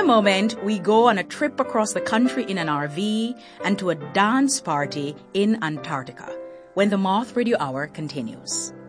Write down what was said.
a moment, we go on a trip across the country in an RV and to a dance party in Antarctica when the Moth Radio Hour continues.